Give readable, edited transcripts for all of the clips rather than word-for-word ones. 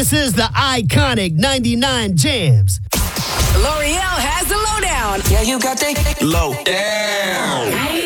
This is the iconic 99 Jams. L'Oreal has the lowdown. Yeah, you got the Low down.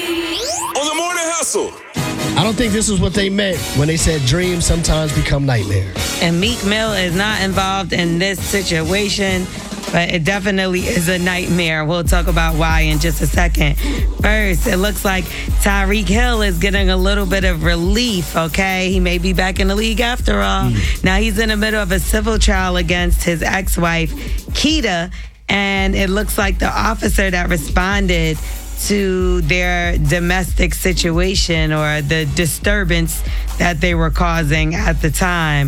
On the morning hustle. I don't think this is what they meant when they said dreams sometimes become nightmares. And Meek Mill is not involved in this situation, but it definitely is a nightmare. We'll talk about why in just a second. First, it looks like Tyreek Hill is getting a little bit of relief, okay? He may be back in the league after all. Now, he's in the middle of a civil trial against his ex-wife, Keita, and it looks like the officer that responded to their domestic situation or the disturbance that they were causing at the time.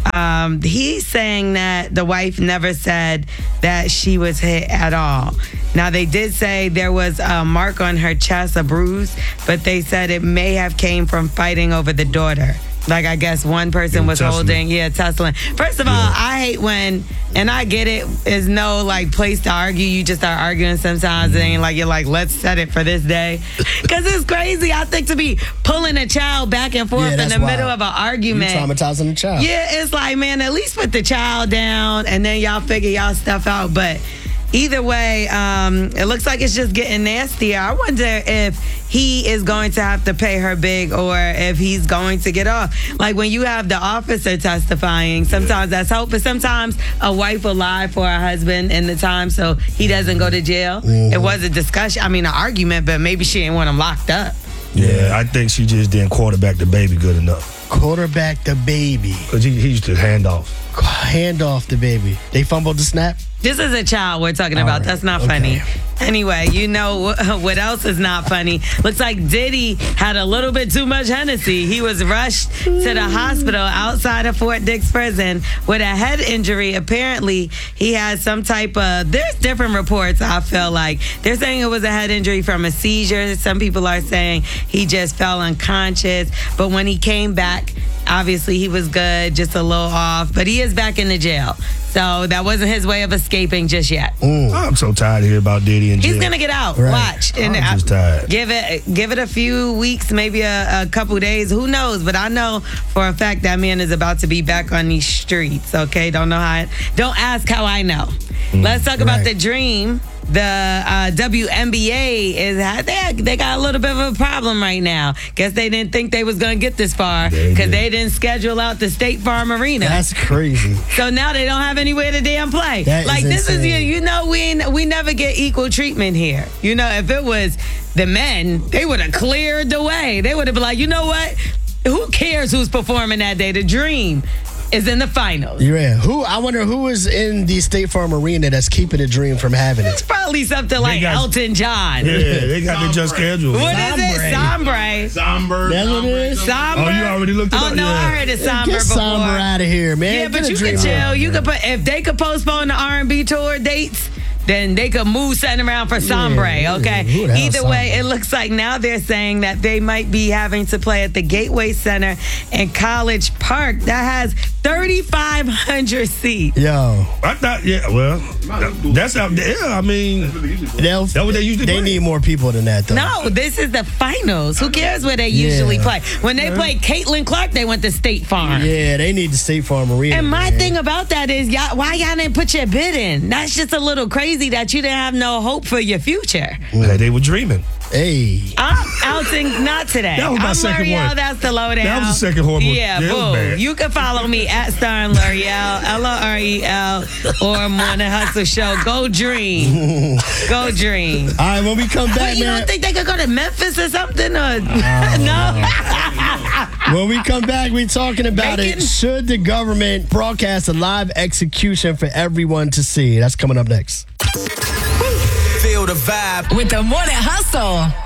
He's saying that the wife never said that she was hit at all. Now, they did say there was a mark on her chest, a bruise, but they said it may have came from fighting over the daughter. Like, I guess one person was tussling. First of all, I hate when, and I get it, is no, like, place to argue. You just start arguing sometimes, and like, you're like, let's set it for this day. Because it's crazy, I think, to be pulling a child back and forth in the middle of an argument. You traumatizing the child. Yeah, it's like, man, at least put the child down, and then y'all figure y'all stuff out. But either way, it looks like it's just getting nastier. I wonder if he is going to have to pay her big or if he's going to get off. Like when you have the officer testifying, sometimes that's hope, but sometimes a wife will lie for her husband in the time so he doesn't go to jail. It was a discussion, an argument, but maybe she didn't want him locked up. Yeah, I think she just didn't quarterback the baby good enough. Quarterback the baby. Because he used to hand off. Hand off the baby. They fumbled the snap? This is a child we're talking about. Right. That's not funny. Anyway, you know what else is not funny? Looks like Diddy had a little bit too much Hennessy. He was rushed to the hospital outside of Fort Dix prison with a head injury. Apparently, he had some type of... There's different reports, I feel like. They're saying it was a head injury from a seizure. Some people are saying he just fell unconscious. But when he came back, obviously he was good, just a little off. But he is back in the jail. So that wasn't his way of escaping just yet. I'm so tired of hearing about Diddy in jail. He's gonna get out. Right. Watch. And I'm just tired. Give it a few weeks, maybe a couple days. Who knows? But I know for a fact that man is about to be back on these streets. Okay, don't ask how I know. Let's talk about the dream. The WNBA they got a little bit of a problem right now. Guess they didn't think they was gonna get this far because they didn't schedule out the State Farm Arena. That's crazy. So now they don't have anywhere to damn play. This is we never get equal treatment here. If it was the men, they would have cleared the way. They would have been like, you know what? Who cares who's performing that day? The Dream is in the finals. Yeah. I wonder who is in the State Farm Arena that's keeping the Dream from having it. It's probably something like Elton John. Yeah, they got the just schedule. What is it? Sombre. That's what it is? Sombre. Oh, you already looked it up? Oh, no, I heard it Sombre Get before. Sombre out of here, man. Yeah, but you can chill. You could put, if they could postpone the R&B tour dates, then they could move something around for Sombre, okay? Either way, it looks like now they're saying that they might be having to play at the Gateway Center in College Park. That has 3,500 seats. Yo. I thought, that's out there. That's what they usually They need more people than that, though. No, this is the finals. Who cares where they usually play? When they played Caitlin Clark, they went to State Farm. Yeah, they need the State Farm Arena. And my thing about that is, why y'all didn't put your bid in? That's just a little crazy that you didn't have no hope for your future. They were dreaming. I'm outing not today. That was my second L'Oreal, one. That's the lowdown. That was the second horrible. Yeah, boo. You can follow me at Star and L'Oreal, LOREL, or Morning Hustle Show. Go dream. Go dream. All right, when we come back, you don't think they could go to Memphis or something? Or no? When we come back, we're talking about it. Should the government broadcast a live execution for everyone to see? That's coming up next. Feel the vibe with the Morning Hustle.